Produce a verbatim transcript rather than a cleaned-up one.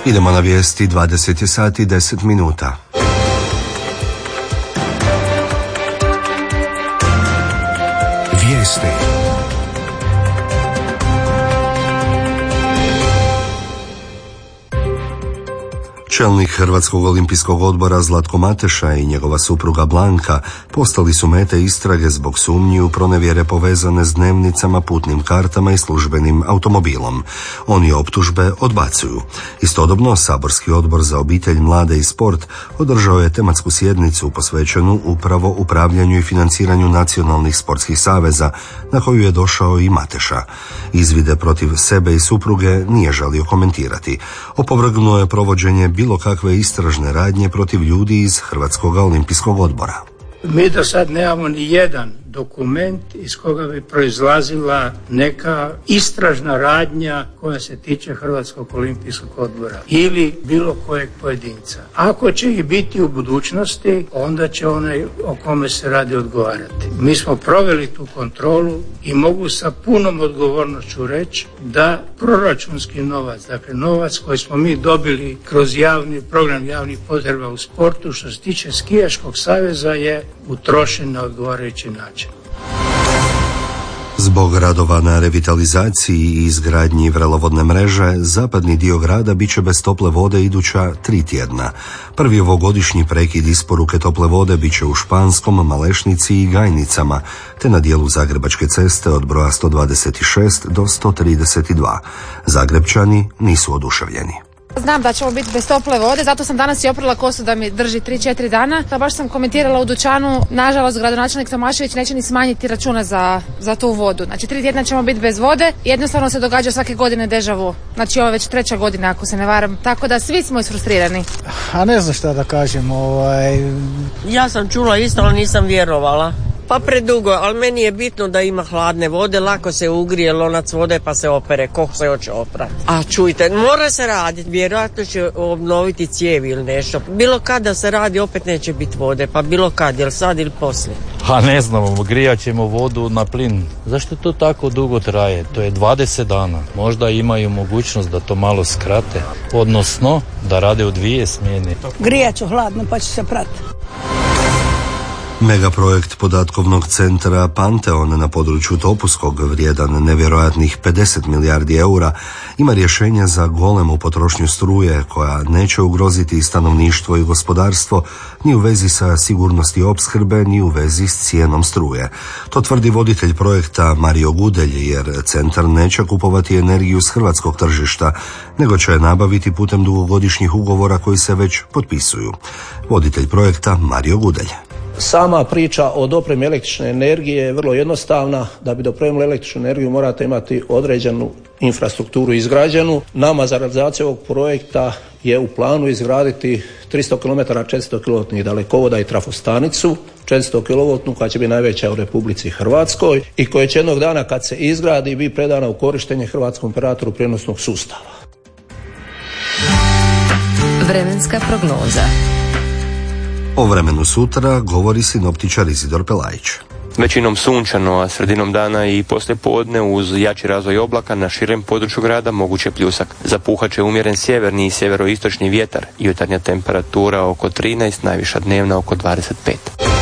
Idemo na vijesti, dvadeset sati deset minuta. Vijesti. Čelnik Hrvatskog olimpijskog odbora Zlatko Mateša i njegova supruga Blanka postali su mete istrage zbog sumnji u pronevjere povezane s dnevnicama, putnim kartama i službenim automobilom. Oni optužbe odbacuju. Istodobno, saborski odbor za obitelj, mlade i sport održao je tematsku sjednicu posvećenu upravo upravljanju i financiranju nacionalnih sportskih saveza, na koju je došao i Mateša. Izvide protiv sebe i supruge nije želio komentirati. Opovrgnuo je provođenje bilo kakve istražne radnje protiv ljudi iz Hrvatskog olimpijskog odbora. Mi do sad nemamo ni jedan dokument iz koga bi proizlazila neka istražna radnja koja se tiče Hrvatskog olimpijskog odbora ili bilo kojeg pojedinca. Ako će ih biti u budućnosti, onda će onaj o kome se radi odgovarati. Mi smo proveli tu kontrolu i mogu sa punom odgovornošću reći da proračunski novac, dakle novac koji smo mi dobili kroz javni program javnih potreba u sportu, što se tiče skijaškog saveza, je utrošen na odgovarajući način. Zbog radova na revitalizaciji i izgradnji vrelovodne mreže, zapadni dio grada bit će bez tople vode iduća tri tjedna. Prvi ovogodišnji prekid isporuke tople vode bit će u Španskom, Malešnici i Gajnicama, te na dijelu Zagrebačke ceste od broja sto dvadeset šest do sto trideset dva. Zagrebčani nisu oduševljeni. Znam da ćemo biti bez tople vode, zato sam danas i oprala kosu da mi drži tri četiri dana. Da baš sam komentirala u dućanu, nažalost gradonačelnik Tomašević neće ni smanjiti račune za, za tu vodu. Znači tri tjedna ćemo biti bez vode, jednostavno se događa svake godine deja vu. Znači ovo je već treća godina ako se ne varam, tako da svi smo isfrustrirani. A ne znam šta da kažem, ovaj... Ja sam čula isto, ali nisam vjerovala. Pa predugo, ali meni je bitno da ima hladne vode, lako se ugrije lonac vode pa se opere, ko se hoće oprati. A čujte, mora se raditi, vjerojatno će obnoviti cijevi ili nešto. Bilo kad da se radi, opet neće biti vode, pa bilo kad, jel sad ili poslije. A ne znamo, grijat ćemo vodu na plin. Zašto to tako dugo traje? To je dvadeset dana. Možda imaju mogućnost da to malo skrate, odnosno da rade u dvije smjene. Grijat ću hladno pa ću se prati. Megaprojekt podatkovnog centra Panteon na području Topuskog, vrijedan nevjerojatnih pedeset milijardi eura, ima rješenje za golemu potrošnju struje koja neće ugroziti stanovništvo i gospodarstvo ni u vezi sa sigurnosti opskrbe, ni u vezi s cijenom struje. To tvrdi voditelj projekta Mario Gudelj, jer centar neće kupovati energiju s hrvatskog tržišta, nego će je nabaviti putem dugogodišnjih ugovora koji se već potpisuju. Voditelj projekta Mario Gudelj. Sama priča o dopremi električne energije je vrlo jednostavna. Da bi dopremili električnu energiju morate imati određenu infrastrukturu izgrađenu. Nama za realizaciju ovog projekta je u planu izgraditi tristo kilometara četiristo kilovoltnih dalekovoda i trafostanicu, četiristo kilovoltnu koja će biti najveća u Republici Hrvatskoj i koja će jednog dana kad se izgradi biti predana u korištenje hrvatskom operatoru prijenosnog sustava. Vremenska prognoza. O vremenu sutra govori sinoptičar Izidor Pelajić. Većinom sunčano, a sredinom dana i poslije podne uz jači razvoj oblaka na širem području grada moguće pljusak. Zapuhat će umjeren sjeverni i sjeveroistočni vjetar, jutarnja temperatura oko trinaest, najviša dnevna oko dvadeset pet.